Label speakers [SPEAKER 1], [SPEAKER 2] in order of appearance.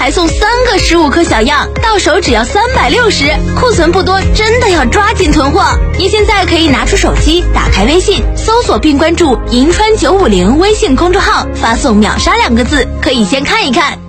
[SPEAKER 1] 还送3个15克小样，到手只要360，库存不多，真的要抓紧囤货。您现在可以拿出手机，打开微信，搜索并关注银川950微信公众号，发送秒杀2个字，可以先看一看。